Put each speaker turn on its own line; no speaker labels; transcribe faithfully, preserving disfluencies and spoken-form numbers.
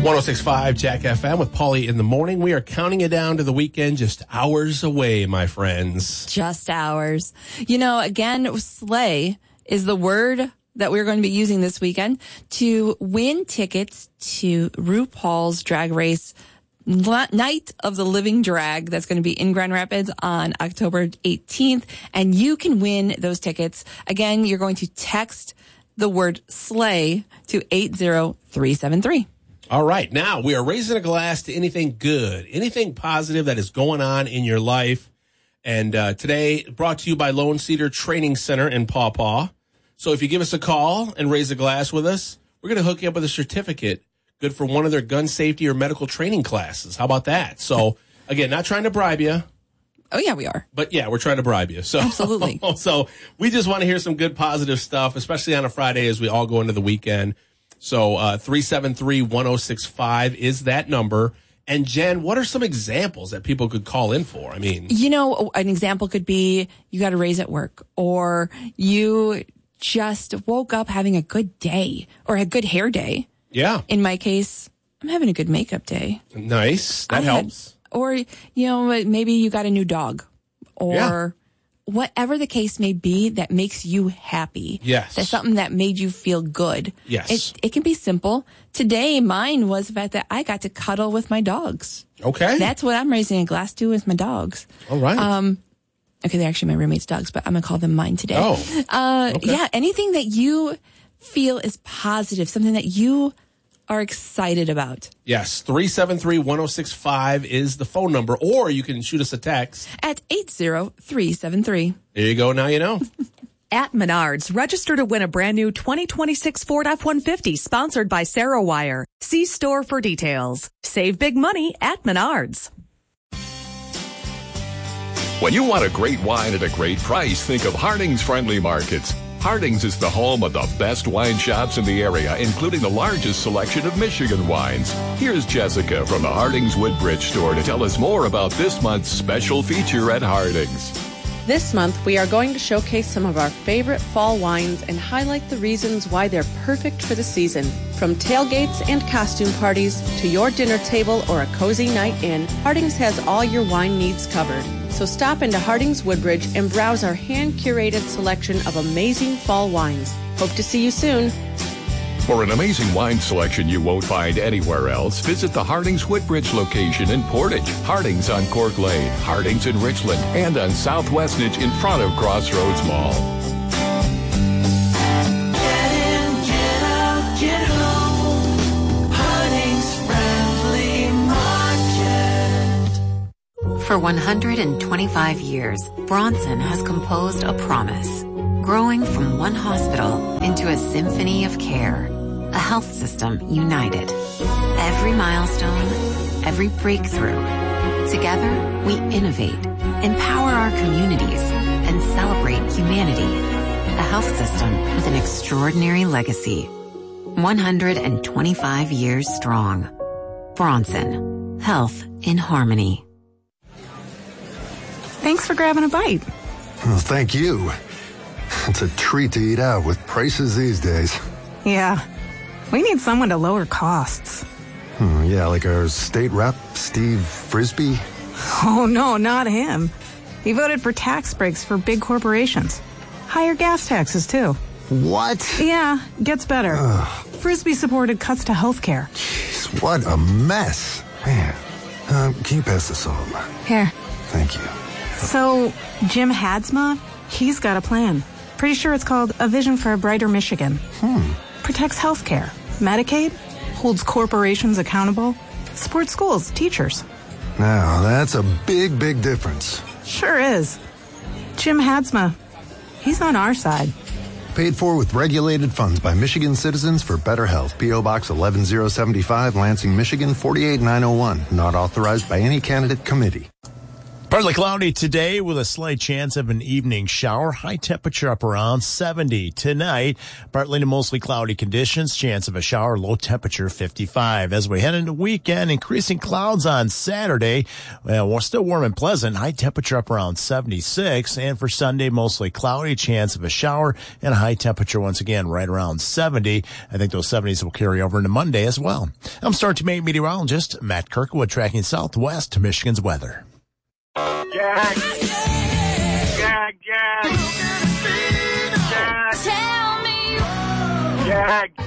one oh six point five Jack F M with Paulie in the morning. We are counting it down to the weekend, just hours away, my friends.
Just hours. You know, again, sleigh is the word that we're going to be using this weekend to win tickets to RuPaul's Drag Race Night of the Living Drag. That's going to be in Grand Rapids on October eighteenth. And you can win those tickets. Again, you're going to text the word sleigh to eight zero three seven three.
All right. Now we are raising a glass to anything good, anything positive that is going on in your life. And uh, today brought to you by Lone Cedar Training Center in Paw Paw. So if you give us a call and raise a glass with us, we're going to hook you up with a certificate good for one of their gun safety or medical training classes. How about that? So, again, not trying to bribe you.
Oh, yeah, we are.
But, yeah, we're trying to bribe you. So,
absolutely.
So we just want to hear some good positive stuff, especially on a Friday as we all go into the weekend. So uh, three seven three, one oh six five is that number. And, Jen, what are some examples that people could call in for? I mean,
you know, an example could be you got a raise at work, or you just woke up having a good day or a good hair day.
Yeah.
In my case, I'm having a good makeup day.
Nice. That I helps.
Had, or, you know, maybe you got a new dog, or yeah. whatever the case may be that makes you happy.
Yes.
That's something that made you feel good.
Yes.
It, it can be simple. Today, mine was the fact that I got to cuddle with my dogs.
Okay.
That's what I'm raising a glass to, is my dogs.
All right.
Um, okay, they're actually my roommate's dogs, but I'm going to call them mine today.
Oh.
Uh,
okay.
Yeah, anything that you feel is positive, something that you are excited about.
Yes, three seven three, one oh six five is the phone number, or you can shoot us a text
at eight zero three seven three.
There you go, now you know.
At Menards, register to win a brand new twenty twenty-six Ford F one fifty sponsored by Sarah Wire. See store for details. Save big money at Menards.
When you want a great wine at a great price, think of Harding's Friendly Markets. Harding's is the home of the best wine shops in the area, including the largest selection of Michigan wines. Here's Jessica from the Harding's Woodbridge store to tell us more about this month's special feature at Harding's.
This month, we are going to showcase some of our favorite fall wines and highlight the reasons why they're perfect for the season. From tailgates and costume parties to your dinner table or a cozy night in, Harding's has all your wine needs covered. So stop into Harding's Woodbridge and browse our hand-curated selection of amazing fall wines. Hope to see you soon.
For an amazing wine selection you won't find anywhere else, visit the Harding's Woodbridge location in Portage, Harding's on Cork Lane, Harding's in Richland, and on South Westnedge in front of Crossroads Mall.
Get in, get out, get home. Harding's Friendly Market.
For one hundred twenty-five years, Bronson has composed a promise, growing from one hospital into a symphony of care. A health system united. Every milestone, every breakthrough. Together, we innovate, empower our communities, and celebrate humanity. A health system with an extraordinary legacy. one hundred twenty-five years strong. Bronson. Health in harmony.
Thanks for grabbing a bite.
Well, thank you. It's a treat to eat out with prices these days.
Yeah. We need someone to lower costs.
Hmm, yeah, like our state rep, Steve Frisbee?
Oh, no, not him. He voted for tax breaks for big corporations. Higher gas taxes, too.
What?
Yeah, gets better.
Ugh.
Frisbee supported cuts to health care.
Jeez, what a mess. Man, uh, can you pass the salt?
Here.
Thank you.
So, Jim Hadsma, he's got a plan. Pretty sure it's called A Vision for a Brighter Michigan.
Hmm.
Protects healthcare, Medicaid, holds corporations accountable, supports schools, teachers.
Now, that's a big, big difference.
Sure is. Jim Hadsma, he's on our side.
Paid for with regulated funds by Michigan Citizens for Better Health. P O. Box eleven oh seventy-five, Lansing, Michigan, four eight nine oh one. Not authorized by any candidate committee.
Partly cloudy today with a slight chance of an evening shower. High temperature up around seventy. Tonight, partly to mostly cloudy conditions. Chance of a shower. Low temperature fifty-five. As we head into weekend, increasing clouds on Saturday. Well, we're still warm and pleasant. High temperature up around seventy-six. And for Sunday, mostly cloudy. Chance of a shower and a high temperature once again right around seventy. I think those seventies will carry over into Monday as well. I'm Star two meteorologist Matt Kirkwood tracking southwest Michigan's weather.
Jack. Jack, Jack. Jack. Tell me. Jack.